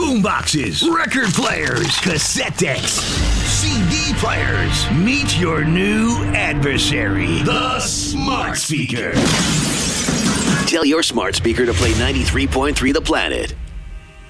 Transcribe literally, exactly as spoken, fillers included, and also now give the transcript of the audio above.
boomboxes, record players, cassette decks, C D players. Meet your new adversary, the smart speaker. Tell your smart speaker to play ninety-three point three The Planet.